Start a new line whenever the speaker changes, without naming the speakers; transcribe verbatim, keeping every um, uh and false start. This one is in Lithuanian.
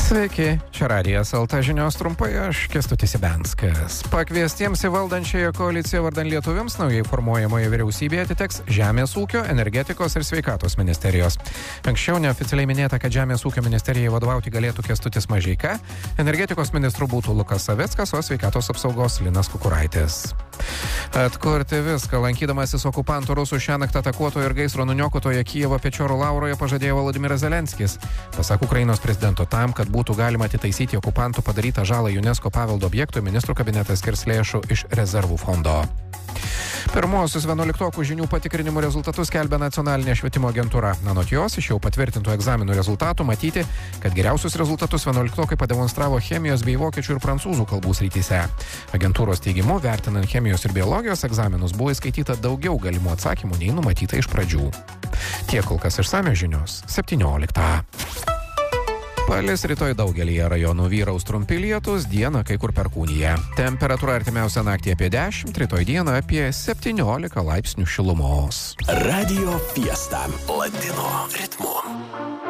Sveiki, čia Radijas L T žinios trumpai, aš Kęstutis Ibenskas. Pakviestiems į valdančiąją koaliciją vardan lietuviams naujai formuojamoje vyriausybėje atiteks Žemės ūkio, energetikos ir sveikatos ministerijos. Anksčiau neoficialiai minėta, kad Žemės ūkio ministerijai vadovauti galėtų Kęstutis Mažeika, energetikos ministru būtų Lukas Savickas, o sveikatos apsaugos Linas Kukuraitis. Atkurti viską, lankydamasis okupantų rusų šiąnakt atakuotojo ir gaisro nuniokotoje Kijevo Pečorų Lauroje pažadėjo Volodymyras Zelenskis. Pasak Ukrainos prezidento, tam, kad būtų galima atitaisyti okupantų padarytą žalą UNESCO paveldo objektui, ministrų kabinetas skirs lėšų iš rezervų fondo. Pirmuosius vienuoliktokų žinių patikrinimų rezultatus skelbia nacionalinė švietimo agentūra. Anot jos, iš jau patvirtintų egzaminų rezultatų matyti, kad geriausius rezultatus vienuoliktokai pademonstravo chemijos bei vokiečių ir prancūzų kalbų srityse. Agentūros teigimu, vertinant chemijos ir biologijos egzaminus, buvo įskaityta daugiau galimų atsakymų nei numatyta iš pradžių. Tiek kol kas išsamios žinios septynioliktą. Palis rytoj daugelyje rajonų vyraus trumpi lietūs, dieną kai kur perkūnija. Temperatūra artimiausią naktį apie dešimt, rytoj dieną apie septyniolika laipsnių šilumos.
Radio Fiesta Latino ritmu.